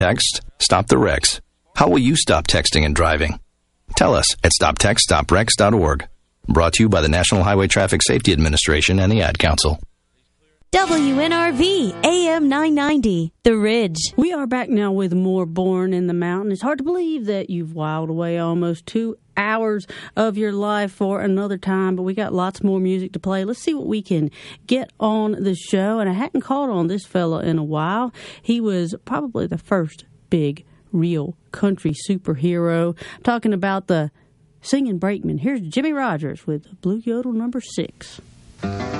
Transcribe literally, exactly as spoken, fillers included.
Text, stop the wrecks. How will you stop texting and driving? Tell us at stop text stop wrecks dot org. Brought to you by the National Highway Traffic Safety Administration and the Ad Council. W N R V, A M nine ninety, The Ridge. We are back now with more Born in the Mountain. It's hard to believe that you've whiled away almost two hours of your life for another time, but we got lots more music to play. Let's see what we can get on the show. And I hadn't called on this fella in a while. He was probably the first big, real country superhero. I'm talking about the singing brakeman. Here's Jimmy Rogers with Blue Yodel number six.